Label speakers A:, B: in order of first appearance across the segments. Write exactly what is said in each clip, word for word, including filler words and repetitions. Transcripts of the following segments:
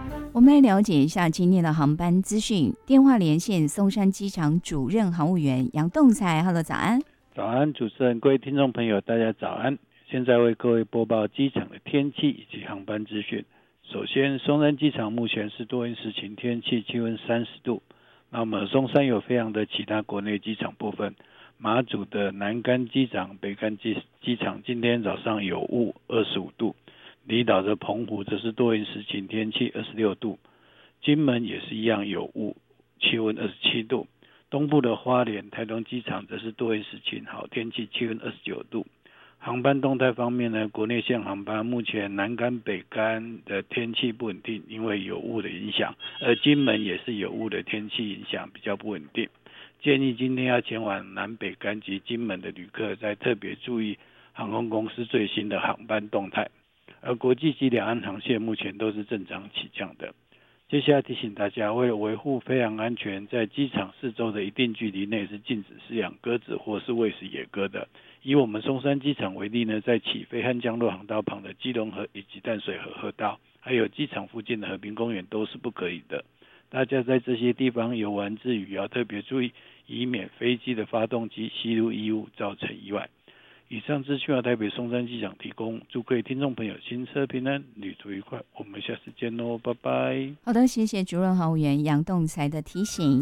A: 我们来了解一下今天的航班资讯。电话连线松山机场主任航务员杨栋才 ，Hello， 早安。
B: 早安，主持人，各位听众朋友，大家早安。现在为各位播报机场的天气以及航班资讯。首先，松山机场目前是多云时晴天气，气温三十度。那么松山有飞航的其他国内机场部分，马祖的南竿机场、北竿机机场今天早上有雾，二十五度。离岛的澎湖则是多云时晴天气，二十六度。金门也是一样有雾，气温二十七度。东部的花莲、台东机场则是多云时晴好天气，气温二十九度。航班动态方面呢，国内线航班目前南竿、北竿的天气不稳定，因为有雾的影响，而金门也是有雾的天气影响，比较不稳定。建议今天要前往南北竿及金门的旅客，再特别注意航空公司最新的航班动态。而国际及两岸航线目前都是正常起降的。接下来提醒大家，为了维护飞航安全，在机场四周的一定距离内是禁止饲养鸽子或是喂食野鸽的。以我们松山机场为例呢，在起飞和降落航道旁的基隆河以及淡水河河道，还有机场附近的和平公园都是不可以的。大家在这些地方游玩之余要特别注意，以免飞机的发动机吸入异物造成意外。以上资讯由台北松山机场提供，祝各位听众朋友行车平安，旅途愉快。我们下次见喽，拜拜。
A: 好的，谢谢主任航务员杨栋才的提醒。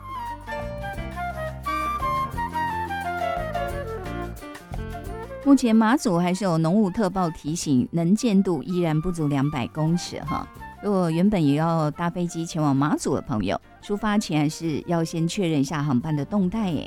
A: 目前马祖还是有浓雾特报提醒，能见度依然不足两百公尺哈。如果原本也要搭飞机前往马祖的朋友，出发前还是要先确认一下航班的动态耶。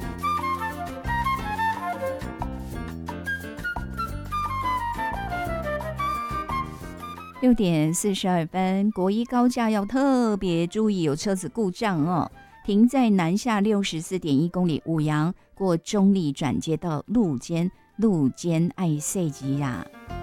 A: 六点四十二分，国一高架要特别注意，有车子故障哦，停在南下六十四点一公里五杨过中立转接到路肩路肩爱塞吉呀。